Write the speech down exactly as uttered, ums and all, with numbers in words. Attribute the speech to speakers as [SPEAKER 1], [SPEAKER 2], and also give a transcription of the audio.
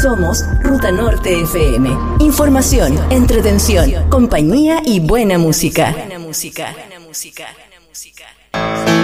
[SPEAKER 1] Somos Ruta Norte F M. Información, entretención, compañía y buena música. Buena música. Buena música. Buena música.